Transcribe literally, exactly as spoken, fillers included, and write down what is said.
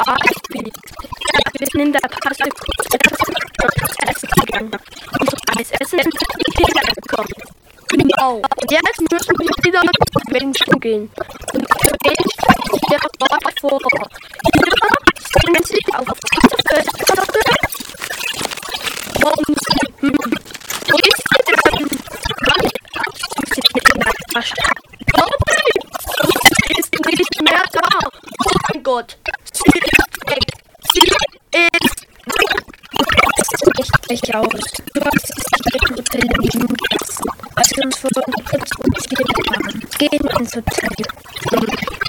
Ja, ich bin. Ja, wir sind in der Pause essen gegangen. Und so Eis essen sind wir wiedergekommen. Genau. Und jetzt müssen wir wieder zu Menschen gehen. Und für wen steht der Ort vor? Hier stellen sich auf Festplatte. Und hm, wo ist sie denn? Sie ist in der Tasche. Sie ist nicht mehr da. Oh mein Gott. Sie ist weg. Sie ist weg. Das sieht nicht aus. Du hast es im Hotel liegen lassen. Lass uns vor uns uns gehen ins Hotel.